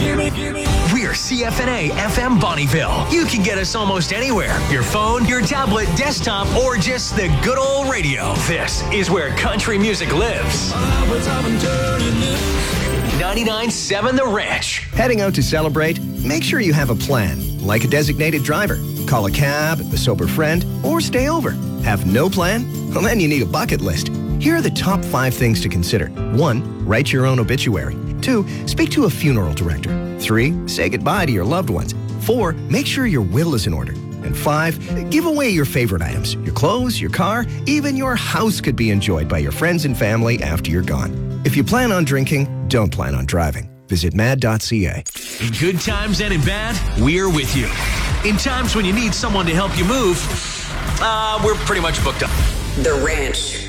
We're CFNA FM Bonnieville. You can get us almost anywhere. Your phone, your tablet, desktop, or just the good old radio. This is where country music lives. 99.7 The Ranch. Heading out to celebrate? Make sure you have a plan, like a designated driver. Call a cab, a sober friend, or stay over. Have no plan? Well, then you need a bucket list. Here are the top 5 things to consider. 1. Write your own obituary. 2. Speak to a funeral director. 3. Say goodbye to your loved ones. 4. Make sure your will is in order. And 5. Give away your favorite items. Your clothes, your car, even your house could be enjoyed by your friends and family after you're gone. If you plan on drinking, don't plan on driving. Visit mad.ca. In good times and in bad, we're with you. In times when you need someone to help you move, we're pretty much booked up. The Ranch.